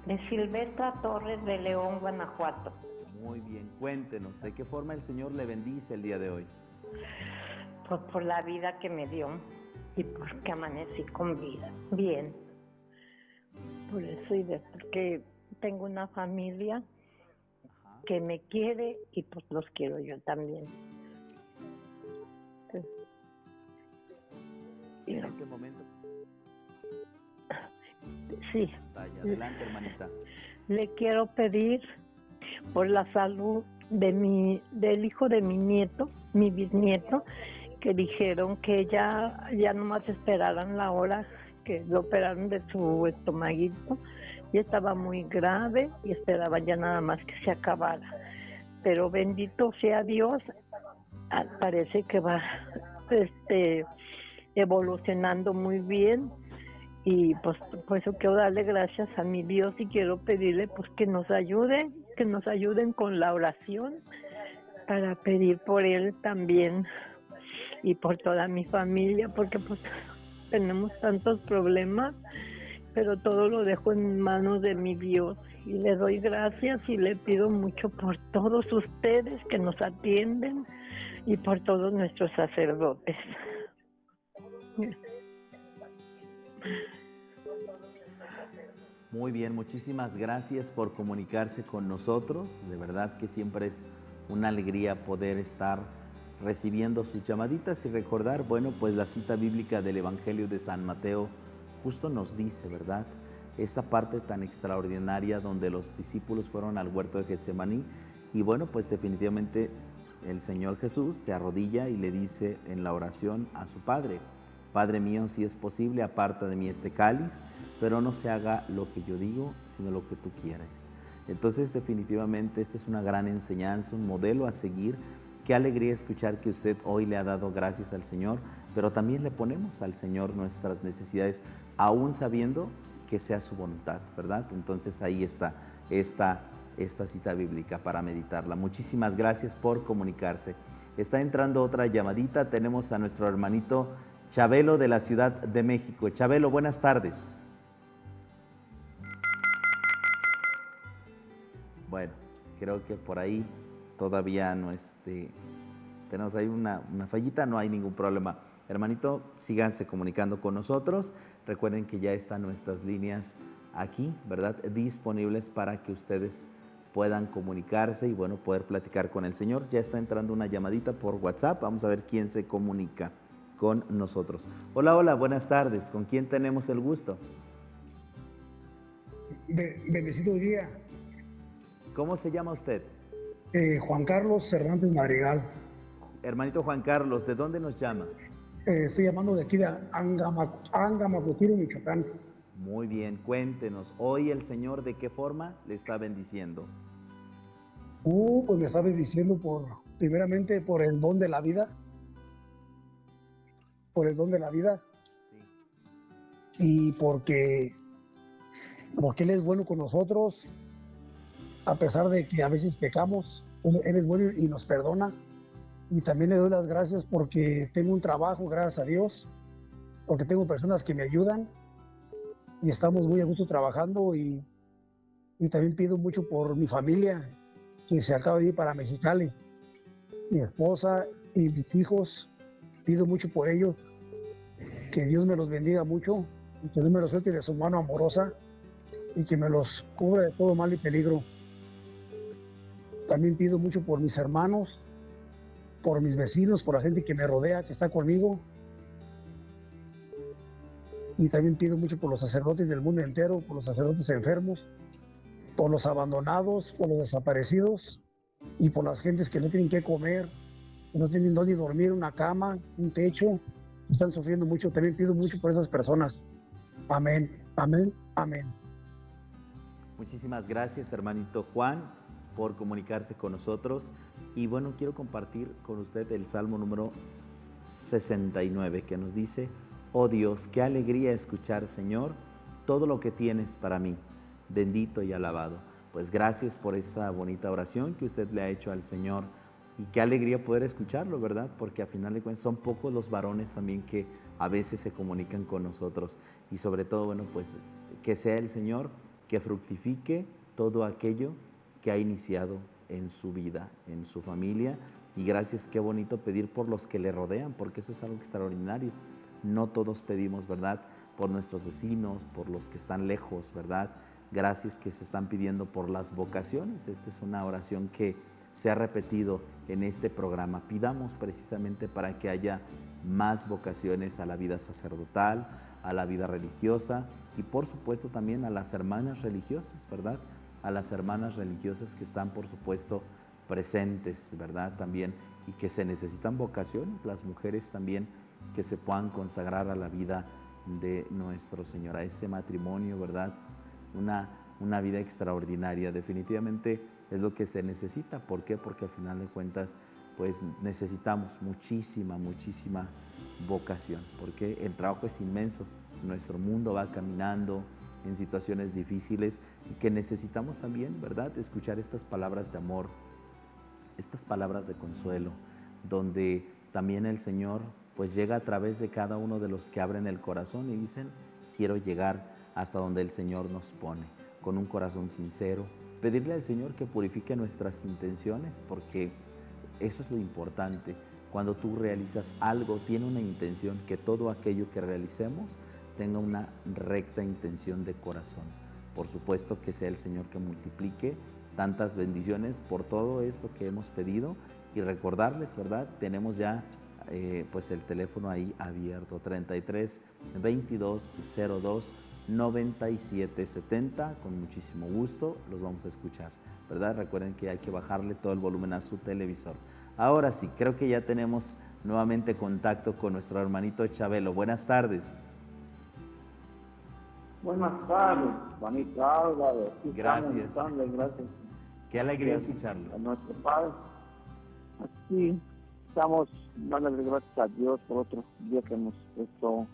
De Silvestra Torres de León, Guanajuato. Muy bien, cuéntenos, ¿de qué forma el Señor le bendice el día de hoy? Pues por la vida que me dio y porque amanecí con vida. Bien. Por eso y porque tengo una familia Ajá. que me quiere y pues los quiero yo también. En este momento, Sí. adelante, hermanita. Le quiero pedir por la salud del hijo de mi nieto, mi bisnieto, que dijeron que ya nomás esperaran la hora que lo operaron de su estomaguito y estaba muy grave y esperaban ya nada más que se acabara. Pero bendito sea Dios, parece que va evolucionando muy bien y pues por eso quiero darle gracias a mi Dios y quiero pedirle pues que nos ayuden con la oración para pedir por él también y por toda mi familia, porque pues tenemos tantos problemas, pero todo lo dejo en manos de mi Dios y le doy gracias y le pido mucho por todos ustedes que nos atienden y por todos nuestros sacerdotes. Muy bien, muchísimas gracias por comunicarse con nosotros. De verdad que siempre es una alegría poder estar recibiendo sus llamaditas y recordar, bueno, pues la cita bíblica del Evangelio de San Mateo justo nos dice, ¿verdad? Esta parte tan extraordinaria donde los discípulos fueron al huerto de Getsemaní y bueno, pues definitivamente el Señor Jesús se arrodilla y le dice en la oración a su Padre: Padre mío, si es posible, aparta de mí este cáliz, pero no se haga lo que yo digo, sino lo que tú quieres. Entonces, definitivamente, esta es una gran enseñanza, un modelo a seguir. Qué alegría escuchar que usted hoy le ha dado gracias al Señor, pero también le ponemos al Señor nuestras necesidades, aún sabiendo que sea su voluntad, ¿verdad? Entonces, ahí está esta cita bíblica para meditarla. Muchísimas gracias por comunicarse. Está entrando otra llamadita. Tenemos a nuestro hermanito Chabelo de la Ciudad de México. Chabelo, buenas tardes. Bueno, creo que por ahí todavía no tenemos ahí una fallita, no hay ningún problema. Hermanito, síganse comunicando con nosotros. Recuerden que ya están nuestras líneas aquí, ¿verdad? Disponibles para que ustedes puedan comunicarse y bueno, poder platicar con el Señor. Ya está entrando una llamadita por WhatsApp. Vamos a ver quién se comunica con nosotros. Hola, hola, buenas tardes. ¿Con quién tenemos el gusto? Bendecido día. ¿Cómo se llama usted? Juan Carlos Hernández Madrigal. Hermanito Juan Carlos, ¿de dónde nos llama? Estoy llamando de aquí de Angamacutiro, Michoacán. Muy bien, cuéntenos, hoy el Señor ¿de qué forma le está bendiciendo? Pues me está bendiciendo primeramente por el don de la vida. Por el don de la vida. Sí. Y porque Él es bueno con nosotros, a pesar de que a veces pecamos, Él es bueno y nos perdona. Y también le doy las gracias porque tengo un trabajo, gracias a Dios, porque tengo personas que me ayudan y estamos muy a gusto trabajando y también pido mucho por mi familia que se acaba de ir para Mexicali, mi esposa y mis hijos. Pido mucho por ellos, que Dios me los bendiga mucho y que Dios me los suelte de su mano amorosa y que me los cubra de todo mal y peligro. También pido mucho por mis hermanos, por mis vecinos, por la gente que me rodea, que está conmigo. Y también pido mucho por los sacerdotes del mundo entero, por los sacerdotes enfermos, por los abandonados, por los desaparecidos y por las gentes que no tienen qué comer, que no tienen dónde dormir, una cama, un techo, están sufriendo mucho. También pido mucho por esas personas. Amén, amén, amén. Muchísimas gracias, hermanito Juan, por comunicarse con nosotros. Y bueno, quiero compartir con usted el Salmo número 69, que nos dice: oh Dios, qué alegría escuchar, Señor, todo lo que tienes para mí. Bendito y alabado. Pues gracias por esta bonita oración que usted le ha hecho al Señor. Y qué alegría poder escucharlo, ¿verdad? Porque a final de cuentas son pocos los varones también que a veces se comunican con nosotros. Y sobre todo, bueno, pues que sea el Señor que fructifique todo aquello que ha iniciado en su vida, en su familia. Y gracias, qué bonito pedir por los que le rodean, porque eso es algo extraordinario. No todos pedimos, ¿verdad?, por nuestros vecinos, por los que están lejos, ¿verdad? Gracias que se están pidiendo por las vocaciones. Esta es una oración que se ha repetido en este programa. Pidamos precisamente para que haya más vocaciones a la vida sacerdotal, a la vida religiosa y por supuesto también a las hermanas religiosas, ¿verdad? A las hermanas religiosas que están por supuesto presentes, ¿verdad? También, y que se necesitan vocaciones, las mujeres también que se puedan consagrar a la vida de nuestro Señor, a ese matrimonio, ¿verdad? Una vida extraordinaria, definitivamente es lo que se necesita. ¿Por qué? Porque al final de cuentas, pues necesitamos muchísima vocación, porque el trabajo es inmenso, nuestro mundo va caminando en situaciones difíciles y que necesitamos también, ¿verdad?, escuchar estas palabras de amor, estas palabras de consuelo, donde también el Señor pues llega a través de cada uno de los que abren el corazón y dicen, quiero llegar hasta donde el Señor nos pone, con un corazón sincero, pedirle al Señor que purifique nuestras intenciones, porque eso es lo importante. Cuando tú realizas algo, tiene una intención, que todo aquello que realicemos tenga una recta intención de corazón. Por supuesto que sea el Señor que multiplique tantas bendiciones por todo esto que hemos pedido y recordarles, ¿verdad? Tenemos ya pues el teléfono ahí abierto, 33 22 02 97 70, con muchísimo gusto los vamos a escuchar, ¿verdad? Recuerden que hay que bajarle todo el volumen a su televisor. Ahora sí, creo que ya tenemos nuevamente contacto con nuestro hermanito Chabelo. Buenas tardes. Buenas tardes, Juanito Álvarez. Gracias. Gracias. Qué alegría escucharlo. A nuestro Padre. Aquí estamos dándole gracias a Dios por otro día que nos prestó,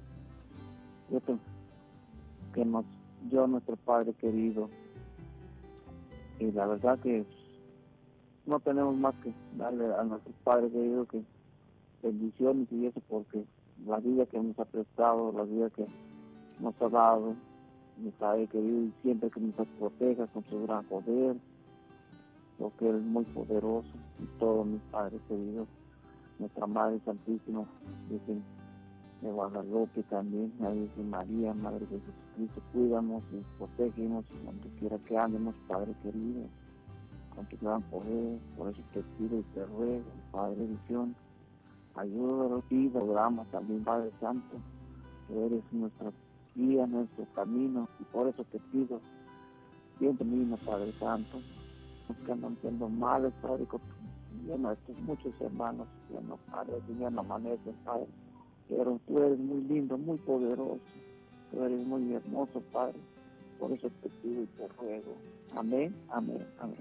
que nos dio nuestro Padre querido. Y la verdad que no tenemos más que darle a nuestro Padre querido que bendiciones y eso, porque la vida que nos ha prestado, la vida que nos ha dado, mi Padre querido, y siempre que nos proteja con su gran poder, porque Él es muy poderoso, y todo, mi Padre querido, nuestra Madre Santísima, Virgen de Guadalupe también, la Virgen María, Madre de Jesucristo, cuídanos y protégemos donde quiera que andemos, Padre querido, con tu gran poder. Por eso te pido y te ruego, Padre de Dios, ayúdanos y programa también, Padre Santo, tú eres nuestra guía, nuestro camino, y por eso te pido, siempre mismo, Padre Santo, que andan siendo males, Padre, y a nuestros muchos hermanos, que no, Padre, que ya no amanecen, Padre, pero tú eres muy lindo, muy poderoso, tú eres muy hermoso, Padre, por eso te pido y te ruego. Amén, amén, amén.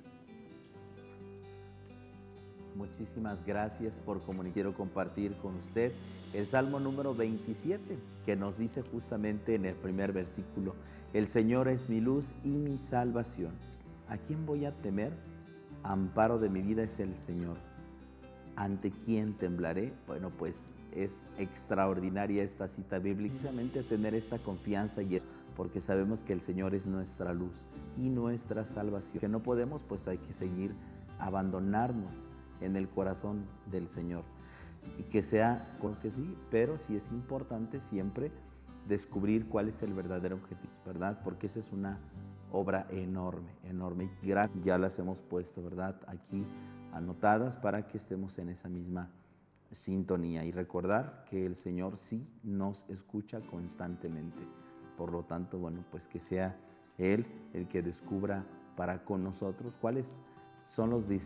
Muchísimas gracias por quiero compartir con usted el Salmo número 27, que nos dice justamente en el primer versículo, el Señor es mi luz y mi salvación. ¿A quién voy a temer? Amparo de mi vida es el Señor. ¿Ante quién temblaré? Bueno, pues es extraordinaria esta cita bíblica, precisamente tener esta confianza y porque sabemos que el Señor es nuestra luz y nuestra salvación. Que no podemos, pues hay que seguir abandonarnos en el corazón del Señor. Y que sea, porque sí, pero sí es importante siempre descubrir cuál es el verdadero objetivo, ¿verdad? Porque esa es una obra enorme, enorme. Y ya las hemos puesto, ¿verdad?, aquí anotadas para que estemos en esa misma sintonía y recordar que el Señor sí nos escucha constantemente. Por lo tanto, bueno, pues que sea Él el que descubra para con nosotros cuáles son los